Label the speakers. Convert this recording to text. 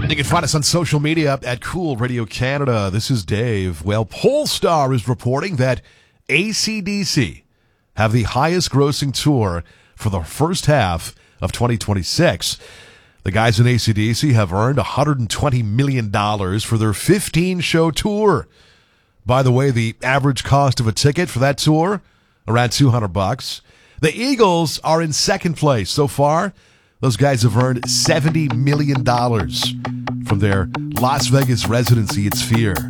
Speaker 1: You can find us on social media at Cool Radio Canada. This is Dave. Well, Polestar is reporting that AC/DC have the highest grossing tour for the first half of 2026. The guys in AC/DC have earned $120 million for their 15-show tour. By the way, the average cost of a ticket for that tour, around $200. The Eagles are in second place so far. Those guys have earned $70 million from their Las Vegas residency at Sphere.